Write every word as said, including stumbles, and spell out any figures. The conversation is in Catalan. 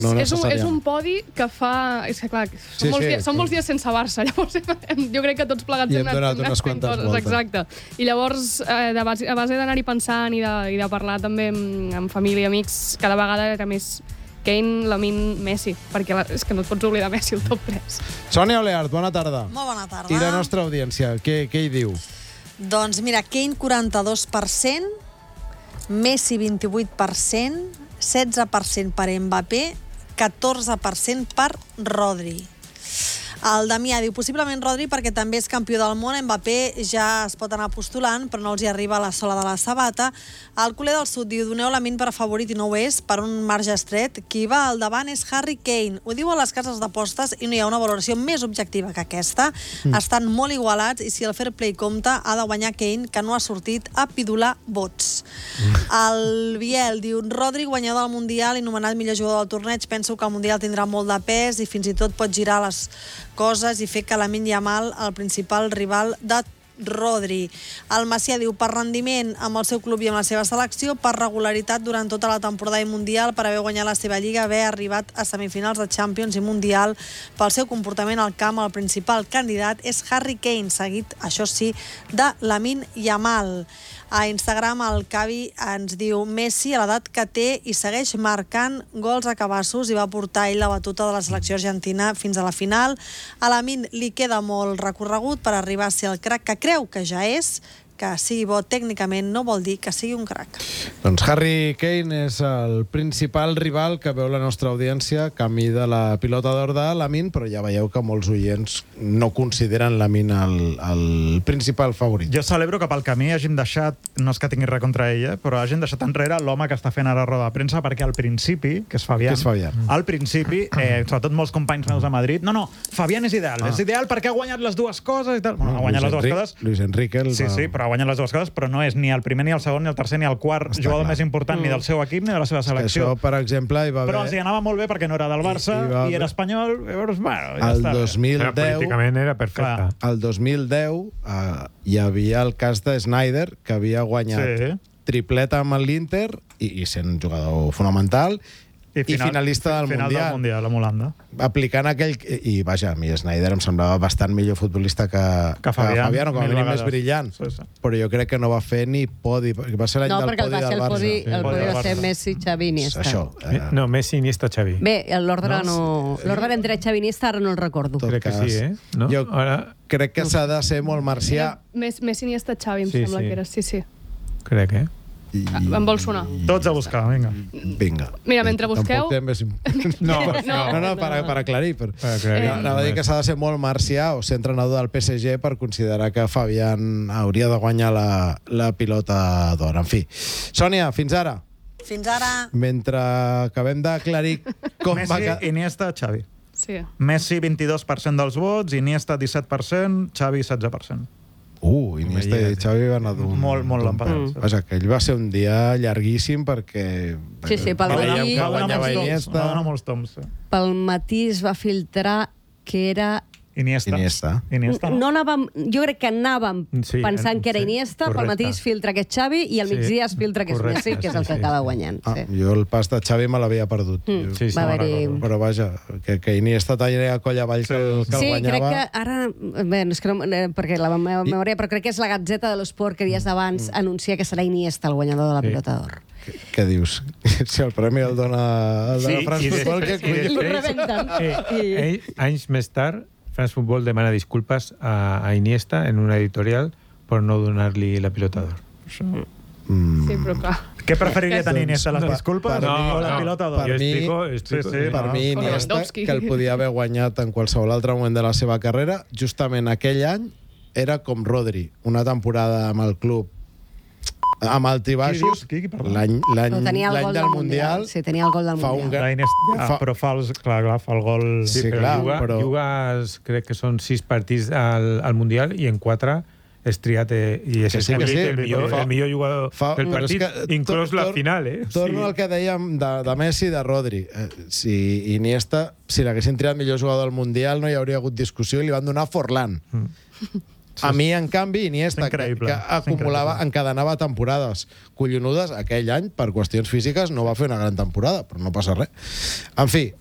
No és, un, és un podi que fa... És que, clar, són, Sí, molts, sí, dies, són molts dies sense Barça, llavors jo crec que tots plegats I hem donat anat unes fent quantes coses, voltes. exacte. I llavors, eh, de base, a base d'anar-hi pensant i de, i de parlar també amb, amb família i amics, cada vegada era més Kane, Lamine, Messi, perquè la, és que no et pots oblidar Messi el top tres. Sònia Oleart, bona tarda. Molt bona tarda. I la nostra audiència, què, què hi diu? Doncs mira, Kane quaranta-dos per cent, Messi vint-i-vuit per cent, setze per cent per Mbappé, catorze per cent per Rodri. El Damià diu, possiblement Rodri perquè també és campió del món, Mbappé ja es pot anar postulant, però no els hi arriba la sola de la sabata. El culer del sud diu, doneu Lamine per a favorit i no ho és, per un marge estret. Qui va al davant és Harry Kane. Ho diu a les cases d'apostes i no hi ha una valoració més objectiva que aquesta. Mm. Estan molt igualats i si el fair play compta, ha de guanyar Kane, que no ha sortit a pidolar vots. Mm. El Biel diu, Rodri, guanyador del Mundial i nomenat millor jugador del torneig, penso que el Mundial tindrà molt de pes i fins i tot pot girar les coses i fer que Lamine Yamal el principal rival de Rodri. El Macià diu, per rendiment amb el seu club i amb la seva selecció, per regularitat durant tota la temporada i Mundial, per haver guanyat la seva lliga, haver arribat a semifinals de Champions i Mundial, pel seu comportament al camp, el principal candidat és Harry Kane, seguit, això sí, de Lamine Yamal. A Instagram el Cavi ens diu Messi a l'edat que té i segueix marcant gols a cabassos i va portar ell la batuta de la selecció argentina fins a la final. A Lamine li queda molt recorregut per arribar a ser el crac que creu que ja és. Que sigui bo tècnicament no vol dir que sigui un crac. Doncs Harry Kane és el principal rival que veu la nostra audiència camí de la pilota d'or de Lamine, però ja veieu que molts oients no consideren Lamine el, el principal favorit. Jo celebro que pel camí hàgim deixat, no és que tingui res contra ella, però hàgim deixat enrere l'home que està fent ara roda de premsa, perquè al principi, que és Fabián, que és Fabián. al principi, eh, sobretot molts companys meus a Madrid, no, no, Fabián és ideal, ah. és ideal perquè ha guanyat les dues coses i tal. Bueno, ha guanyat Luis les dues Enrique, coses. Luis Enrique. El Sí, va... sí, però ha guanyat les dues coses, però no és ni el primer, ni el segon, ni el tercer, ni el quart Està jugador clar. més important mm. ni del seu equip, ni de la seva selecció. Això, per exemple, hi va haver... Però els hi anava molt bé perquè no era del Barça i, I, i, va... i era espanyol, llavors, bueno, ja el està. dos mil deu... Però políticament era perfecte. El dos mil deu eh, hi havia el cas de Snyder, que havia guanyat Sí. tripleta amb l'Inter i, i sent jugador fonamental i, final, i finalista del final Mundial. del Mundial, amb Holanda. Aplicant aquell... I, vaja, a mi Snyder em semblava bastant millor futbolista que, Que Fabián, que Fabián, o com a mil mínim més vegades. brillant. Sí, sí. Però jo crec que no va fer ni podi. Va ser l'any No, del perquè el podi va ser del el Barça. podi, el Sí. podi va Barça. ser Messi, Xavi, Iniesta. Això. Eh, No, Messi, Iniesta, Xavi. Bé, l'ordre No, no... L'ordre entre Xavi i Iniesta ara no el recordo. Tot Crec que cas, sí, eh? No? Jo Ara crec que s'ha de ser molt marcià. Més, Messi ni està Xavi, em Sí, sembla sí. que era. Sí, sí. crec, eh? I... Em vol sonar. Tots a buscar, vinga. Vinga. Mira, mentre busqueu- Tampoc té més... No, No. No, no, per, per aclarir. Per... Per aclarir. No, anava a dir que s'ha de ser molt marcià o ser entrenador del P S G per considerar que Fabián hauria de guanyar la, la pilota d'or. En fi. Sònia, fins ara. Fins ara... Mentre acabem d'aclarir com va... Messi, ca- Iniesta, Xavi. Sí. Messi, vint-i-dos per cent dels vots, Iniesta, disset per cent, Xavi, setze per cent. Uh, Iniesta i Xavi van anar d'un... Molt, molt d'un- empatats. Vaja, aquell va ser un dia llarguíssim perquè... Sí, sí, pel Veiem matí- que Va donar guanyava molts toms, Iniesta. va donar molts toms. sí. Pel matí es va filtrar que era... Iniesta. Iniesta. Iniesta, No anàvem, jo crec que anàvem Sí, pensant que era sí, Iniesta, pel correcte. matí es filtra que és Xavi i al Sí, migdia es filtra que és correcte, Messi, que és el sí, que sí. acaba guanyant. Ah, Sí. jo el pas de Xavi me l'havia perdut. Mm. Jo- Sí, sí, Va me'n haver-hi- recordo. Però vaja, que, que Iniesta tenia a coll avall que, el, que el Sí, crec guanyava. que ara... Bé, no és que no, eh, perquè la meva memòria, però crec que és la Gatzeta de l'Esport que dies d'abans anuncia que serà Iniesta el guanyador de la Sí. pilota d'or. Què, què dius? Si el premi el dona el de Sí, France i Football, què després- i collons? Li rebenten. Eh, I- ell, anys més tard, France Football demana disculpes a, a Iniesta en una editorial per no donar-li la pilota d'or. Mm. Sí, però clar. Què preferiria tenir Doncs, Iniesta, les per- disculpes per o mi- la no, pilota per d'or? Jo mi- explico, explico. Sí, sí, Per no, mi, com Iniesta, Lewandowski. que el podia haver guanyat en qualsevol altre moment de la seva carrera, justament aquell any era com Rodri, una temporada amb el club amb altibaixos, Qui dius? Qui? Qui parla? l'any l'any Però tenia el l'any gol del Mundial, Sí, tenia el gol del fa un Mundial. gran- La Iniesta, ja, Fa- però fa, els, clar, clar, fa el gol... Sí, Sí, però clar, juga, però- jugues, crec que són sis partits al, al Mundial i en quatre és triat eh, i és Que sí, que sí, el, millor, fa- el millor jugador fa- del però és partit, que inclús tor- la tor- final, eh? Torno al que dèiem de, de Messi i de Rodri. Eh, si Iniesta, si l'haguessin triat millor jugador del Mundial, no hi hauria hagut discussió i li van donar Forlán. Mm. A mi, en canvi, Iniesta, És que, increïble, que és acumulava, increïble. encadenava temporades collonudes, aquell any, per qüestions físiques, no va fer una gran temporada, però no passa res. En fi,